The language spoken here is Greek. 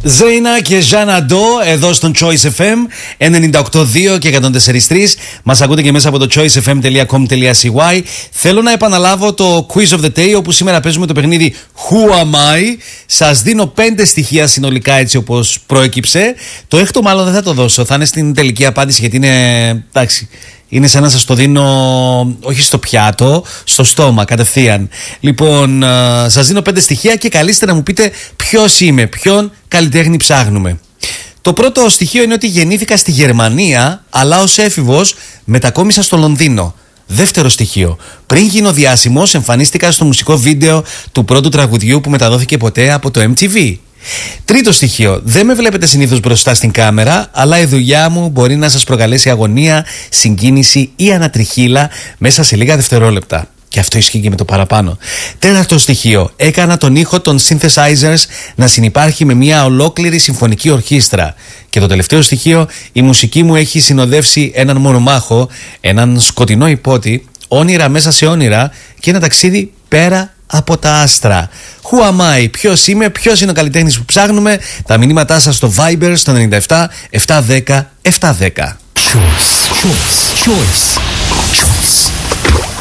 Ζέινα και Ζάνα Ντό εδώ στον Choice FM 98.2 και 104.3. Μας ακούτε και μέσα από το choicefm.com.cy. Θέλω να επαναλάβω το Quiz of the Day, όπου σήμερα παίζουμε το παιχνίδι Who Am I. Σας δίνω 5 στοιχεία συνολικά, έτσι όπως προέκυψε. Το έκτο μάλλον δεν θα το δώσω, θα είναι στην τελική απάντηση, γιατί είναι, εντάξει, είναι σαν να σας το δίνω όχι στο πιάτο, στο στόμα κατευθείαν. Λοιπόν, σας δίνω 5 στοιχεία και καλείστε να μου πείτε ποιος είμαι, ποιον καλλιτέχνη ψάχνουμε. Το πρώτο στοιχείο είναι ότι γεννήθηκα στη Γερμανία, αλλά ως έφηβος μετακόμισα στο Λονδίνο. Δεύτερο στοιχείο, πριν γίνω διάσημος εμφανίστηκα στο μουσικό βίντεο του πρώτου τραγουδιού που μεταδόθηκε ποτέ από το MTV. Τρίτο στοιχείο, δεν με βλέπετε συνήθως μπροστά στην κάμερα, αλλά η δουλειά μου μπορεί να σας προκαλέσει αγωνία, συγκίνηση ή ανατριχύλα μέσα σε λίγα δευτερόλεπτα. Και αυτό ισχύει και με το παραπάνω. Τέταρτο στοιχείο, έκανα τον ήχο των synthesizers να συνυπάρχει με μια ολόκληρη συμφωνική ορχήστρα. Και το τελευταίο στοιχείο, η μουσική μου έχει συνοδεύσει έναν μονομάχο, έναν σκοτεινό υπότι, όνειρα μέσα σε όνειρα και ένα ταξίδι πέρα από τα άστρα. Who am I? Ποιος είμαι? Ποιος είναι ο καλλιτέχνης που ψάχνουμε? Τα μηνύματά σας στο Viber στο 97 710 710. Choice.